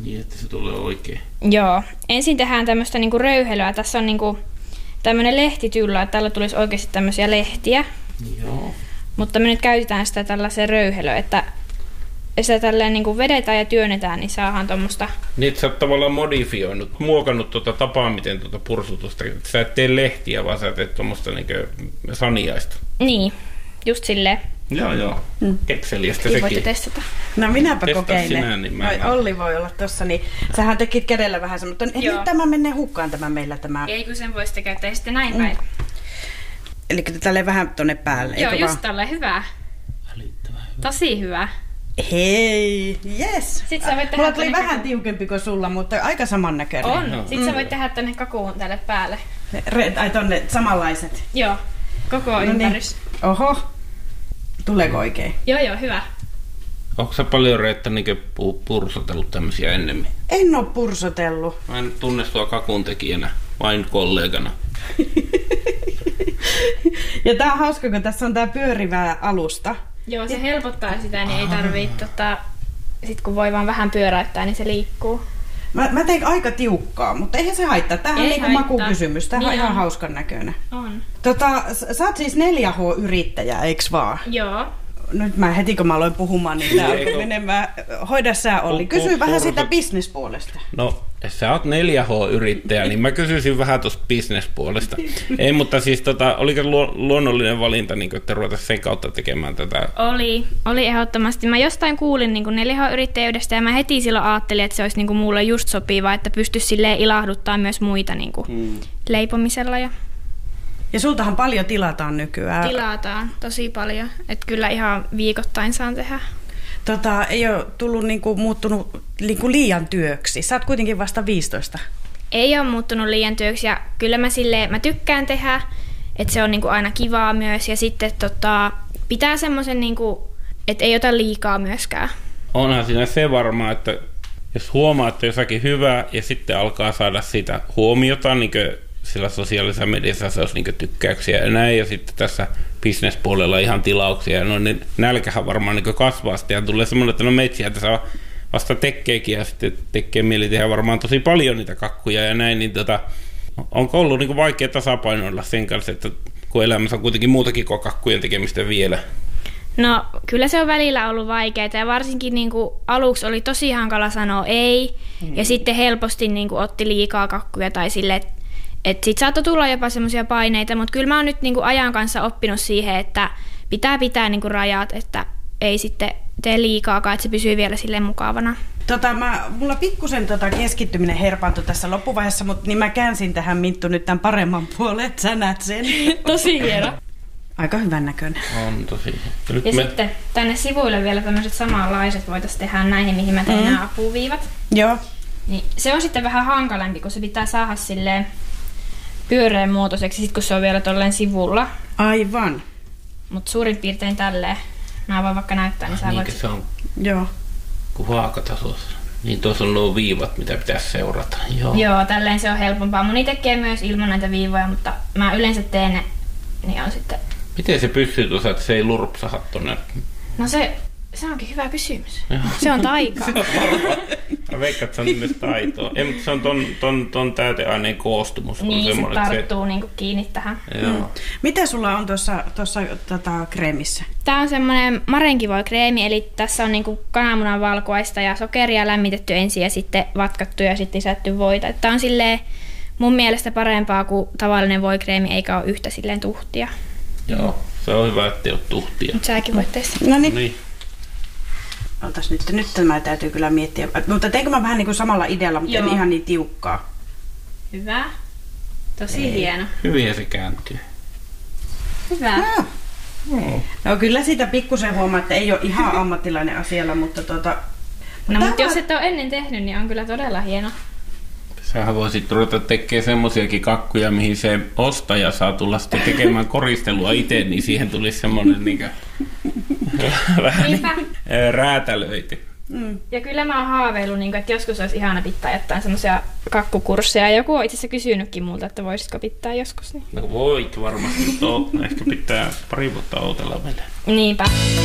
Niin, että se tulee oikein. Joo. Ensin tehdään tämmöistä niinku röyhelöä. Tässä on niinku tämmöinen lehtityyllä, että tällä tulisi oikeasti tämmöisiä lehtiä. Joo. Mutta me nyt käytetään sitä tällaiseen röyhelöön, että sitä tälleen niinku vedetään ja työnnetään, niin saadaan tuommoista. Niin, että sä oot tavallaan modifioinut, muokannut tapaa, miten pursutusta. Sä et tee lehtiä, vaan sä teet tuommoista niinku saniaista. Niin, just silleen. Joo. Kekseliästä Niin sekin. voitte testata. No minäpä Testaa kokeilen. sinä, niin Olli voi olla tossa, niin sähän tekit kädellä vähän semmoista. Nyt tämä menee hukkaan tämä meillä tämä. Ei kun sen voisitte käyttää sitten näin päin. Eli tälleen vähän tonne päälle. Joo, eikö just vaan? tälleen hyvä. Älyttömän hyvä. Tosi hyvä. Hei, yes. Sitten sä voit tehdä Mulla tuli tänne vähän tiukempi kuin sulla, mutta aika samannäköinen. On. Sitten sä voit tehdä tänne kakuun tälle päälle. Ai tonne samanlaiset. Joo. Koko ympärys. Oho. Tuleeko oikein? Joo, hyvä. Onko sä paljon Reetta niin pursotellut tämmöisiä ennemmin? En oo pursotellut. Mä en tunne sua kakun tekijänä, vain kollegana. Ja tää on hauska, kun tässä on tää pyörivä alusta. Joo, se helpottaa sitä, niin ei tarvii sit kun voi vaan vähän pyöräyttää, niin se liikkuu. Mä tein aika tiukkaa, mutta eihän se haittaa. Tämähän on niinku makukysymys. Tämähän niin on ihan hauskan näköinen. On. Sä oot siis 4H-yrittäjä, eiks vaan? Joo. Nyt heti kun mä aloin puhumaan, niin tää alkoi menemään. Hoida sä, Olli. Kysy vähän sitä bisnespuolesta. No, sä oot 4H-yrittäjä, niin mä kysyisin vähän tuosta bisnespuolesta. Ei, mutta siis oliko luonnollinen valinta, niin että ruveta sen kautta tekemään tätä? Oli ehdottomasti. Mä jostain kuulin niin 4H-yrittäjyydestä ja mä heti silloin ajattelin, että se olisi niin mulle just sopiva, että pystyisi silleen ilahduttaa myös muita niin leipomisella. Ja sultahan paljon tilataan nykyään. Tilataan tosi paljon. Että kyllä ihan viikoittain saan tehdä. Ei ole tullut muuttunut liian työksi. Sä oot kuitenkin vasta 15. Ei ole muuttunut liian työksi ja kyllä mä tykkään tehdä, että se on aina kivaa myös ja sitten pitää semmoisen, että ei ota liikaa myöskään. Onhan siinä se varmaa, että jos huomaa, että jossakin hyvää ja sitten alkaa saada sitä huomiota, niin sillä sosiaalisessa mediassa se olisi niin tykkäyksiä ja näin, ja sitten tässä bisnespuolella ihan tilauksia, no niin nälkähän varmaan niin kasvaa sitten, ja tulee semmoinen, että no metsiä tässä vasta tekeekin, ja sitten tekee mieli tehdä varmaan tosi paljon niitä kakkuja ja näin, niin onko ollut niin vaikea tasapainoilla sen kanssa, että kun elämässä on kuitenkin muutakin kuin kakkujen tekemistä vielä? No kyllä se on välillä ollut vaikeaa, ja varsinkin aluksi oli tosi hankala sanoa ei, ja sitten helposti otti liikaa kakkuja tai silleen, että sit saattoi tulla jopa semmoisia paineita, mutta kyllä mä oon nyt ajan kanssa oppinut siihen, että pitää rajat, että ei sitten tee liikaakaan, että se pysyy vielä silleen mukavana. Mulla pikkusen keskittyminen herpaantui tässä loppuvaiheessa, mutta niin mä käänsin tähän Minttu nyt tämän paremman puolen, että sä näet sen. Tosi hieno. Aika hyvän näköinen. On tosi. Ja sitten tänne sivuille vielä tämmöiset samanlaiset voitaisiin tehdä näihin, mihin mä teen nämä apuviivat. Joo. Niin se on sitten vähän hankalampi, kun se pitää saada silleen pyöreän muotoiseksi, sit kun se on vielä tolleen sivulla. Aivan. Mut suurin piirtein tälleen. Mä voin vaikka näyttää, niin sä voit. Se on joo. Kuin vaakatasossa. Niin tuossa on nuo viivat, mitä pitäisi seurata. Joo, tälleen se on helpompaa. Moni tekee myös ilman näitä viivoja, mutta mä yleensä teen ne, niin on sitten. Miten se pystyy tuossa, että se ei lurpsaha tonne? No se onkin hyvä kysymys. Se on taikaa. Mä veikkaan, että se on myös taitoa. Ei, mutta se on ton täyteaineen koostumus. Niin, se tarttuu kiinni tähän. Joo. Mitä sulla on tuossa kreemissä? Tää on semmoinen marenkivoikreemi, eli tässä on kananmunan valkuaista ja sokeria lämmitetty ensin ja sitten vatkattu ja sitten lisätty voita. Tää on silleen mun mielestä parempaa kuin tavallinen voikreemi, eikä ole yhtä silleen tuhtia. Joo, se on hyvä, ettei ole tuhtia. Mut säkin voit testaa. No niin. Otas nyt tämä täytyy kyllä miettiä. Mutta teinkö mä vähän samalla idealla, mutta en ihan niin tiukkaa. Hyvä. Tosi hieno. Hyvin se kääntyy. Hyvä. No kyllä siitä pikkusen huomaa, että ei ole ihan ammattilainen asialla, mutta mutta jos et ole ennen tehnyt, niin on kyllä todella hieno. Sähän voisit ruveta tekemään semmoisiakin kakkuja, mihin se ostaja saa tulla sitten tekemään koristelua itse, niin siihen tulisi semmoinen vähän räätälöity. Ja kyllä mä oon haaveillut, että joskus olisi ihana pitää jotain semmoisia kakkukursseja. Joku on itse asiassa kysynytkin multa, että voisitko pitää joskus. Niin. No voit varmasti, mutta ehkä pitää pari vuotta odotella vielä. Niinpä.